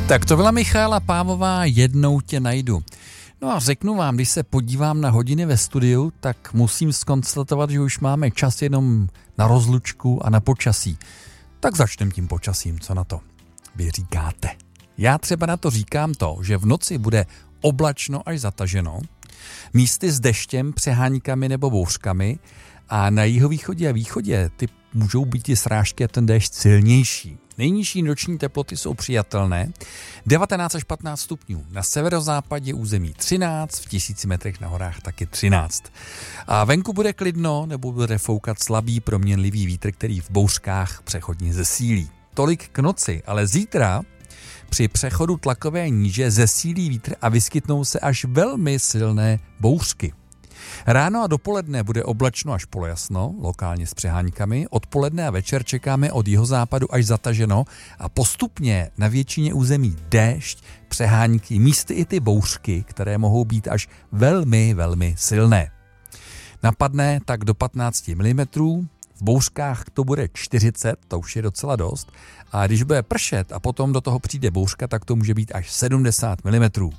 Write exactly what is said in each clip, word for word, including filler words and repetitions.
Tak to byla Michaela Pávová, Jednou tě najdu. No a řeknu vám, když se podívám na hodiny ve studiu, tak musím zkonstatovat, že už máme čas jenom na rozlučku a na počasí. Tak začneme tím počasím, co na to vy říkáte. Já třeba na to říkám to, že v noci bude oblačno až zataženo, místy s deštěm, přeháníkami nebo bouřkami a na jihovýchodě a východě ty můžou být i srážky a ten déšť silnější. Nejnižší noční teploty jsou přijatelné, devatenáct až patnáct stupňů. Na severozápadě území třináct, v tisíci metrech na horách taky třináct. A venku bude klidno, nebo bude foukat slabý proměnlivý vítr, který v bouřkách přechodně zesílí. Tolik k noci, ale zítra při přechodu tlakové níže zesílí vítr a vyskytnou se až velmi silné bouřky. Ráno a dopoledne bude oblačno až polojasno, lokálně s přeháňkami. Odpoledne a večer čekáme od jihozápadu až zataženo a postupně na většině území déšť, přeháňky, místy i ty bouřky, které mohou být až velmi, velmi silné. Napadne tak do patnáct milimetrů, v bouřkách to bude čtyřicet, to už je docela dost, a když bude pršet a potom do toho přijde bouřka, tak to může být až sedmdesát milimetrů.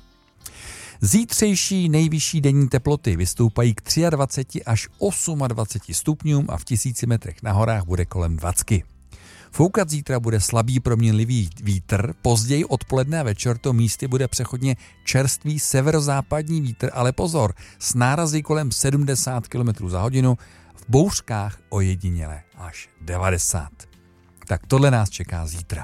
Zítřejší nejvyšší denní teploty vystoupají k dvacet tři až dvacet osm stupňům a v tisíci metrech na horách bude kolem dvacet. Foukat zítra bude slabý proměnlivý vítr, později odpoledne a večer to místy bude přechodně čerstvý severozápadní vítr, ale pozor, s nárazy kolem sedmdesát kilometrů za hodinu, v bouřkách ojediněle až devadesát. Tak tohle nás čeká zítra.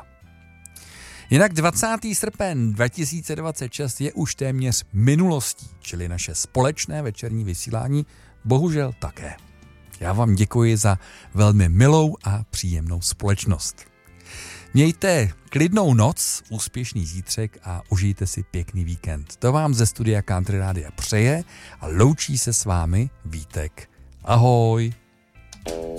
Jinak dvacátého srpen dva tisíce dvacet šest je už téměř minulostí, čili naše společné večerní vysílání bohužel také. Já vám děkuji za velmi milou a příjemnou společnost. Mějte klidnou noc, úspěšný zítřek a užijte si pěkný víkend. To vám ze studia Country Rádia přeje a loučí se s vámi Vítek. Ahoj!